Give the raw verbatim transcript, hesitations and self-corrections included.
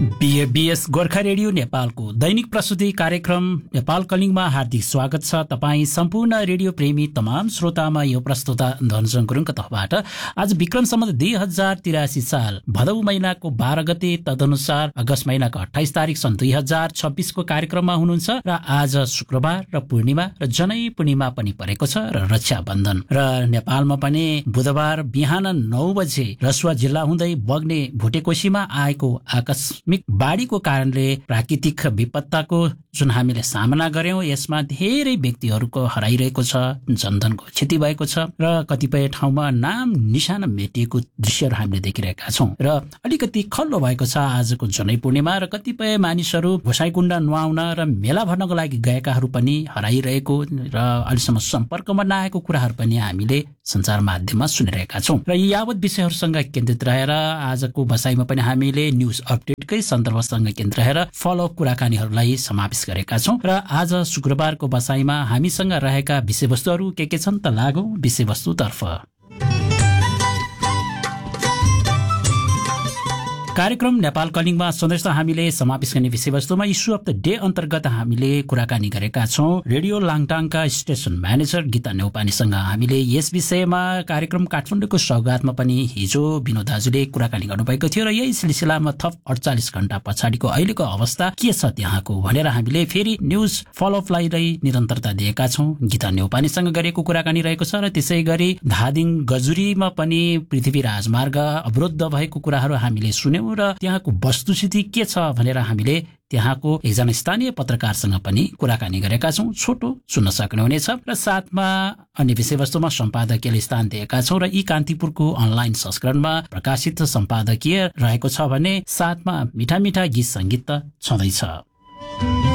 BS Gorkha radio नेपालको दैनिक प्रस्तुति कार्यक्रम नेपाल कलिङमा हार्दिक स्वागत छ। तपाईँ सम्पूर्ण रेडियो प्रेमी तमाम श्रोतामा यो प्रस्तुता धनजङ गुरुङको तर्फबाट आज विक्रम सम्वत दुई हजार तिरासी साल भदौ महिनाको बाह्र गते तदनुसार अगस्त महिनाको अठाइस तारिक सन् दुई हजार छब्बिसको कार्यक्रममा हुनुहुन्छ र आज शुक्रबार र पूर्णिमा र जनै पूर्णिमा पनि परेको छ र रक्षाबन्धन र नेपालमा पनि बुधबार बिहान नौ बजे रसुवा जिल्ला हुँदै बग्ने भुटेकोसीमा आएको आकस्मिक बाढीको कारणले प्राकृतिक विपत्ताको जुन हामीले सामना गर्यौं यसमा धेरै व्यक्तिहरूको हराइरहेको छ, जनधनको क्षति भएको छ र कतिपय ठाउँमा नाम निशाना मेटिएको दृश्यहरू हामीले देखिरहेका छौं र अलिकति खल्लो भएको छ आजको जनै पूर्णिमा र कतिपय मानिसहरू गोसाइकुण्ड नुहाउन र मेला भर्नको लागि गएकाहरू पनि हराइरहेको र अहिलेसम्म सम्पर्कमा नआएको कुराहरू पनि हामीले सञ्चार माध्यममा सुनिरहेका छौं र यी यावत विषयहरूसँग केन्द्रित रहेर आजको बसाइमा पनि हामीले न्यूज अपडेटकै सन्दर्भसँग केन्द्रित रहेर फलोअप कुराकानीहरूलाई समावेश गरेका छौं र आज शुक्रबारको बसाइमा हामीसँग रहेका विषयवस्तुहरू के के छन् त लागौं विषयवस्तुतर्फ। कार्यक्रम नेपाल कलिङमा सधैँ हामीले समावेश गर्ने विषयवस्तुमा इस्यु अफ द डे अन्तर्गत हामीले कुराकानी गरेका छौं। रेडियो लाङटाङका स्टेसन म्यानेजर गीता नेउपानेसँग हामीले यस विषयमा कार्यक्रम काठमाडौँको सौगातमा पनि हिजो विनोद दाजुले कुराकानी गर्नुभएको थियो र यही सिलसिलामा थप अडचालिस घण्टा पछाडिको अहिलेको अवस्था के छ त्यहाँको भनेर हामीले फेरि न्यूज फलोअपलाई निरन्तरता दिएका छौं। गीता नेउपानेसँग गरेको कुराकानी रहेको छ र त्यसै गरी धादिङ गजुरीमा पनि पृथ्वी राजमार्ग अवरुद्ध भएको कुराहरू हामीले सुन्यौं र त्यहाँको वस्तुस्थिति के छ भनेर हामीले त्यहाँको एकजना स्थानीय पत्रकारसँग पनि कुराकानी गरेका छौं। छोटो सुन्न सक्नुहुनेछ र साथमा अन्य विषयवस्तुमा सम्पादकीय स्थान दिएका छौं र यी कान्तिपुरको अनलाइन संस्करणमा प्रकाशित सम्पादकीय रहेको छ भने साथमा मिठा मिठा गीत संगीत छँदैछ।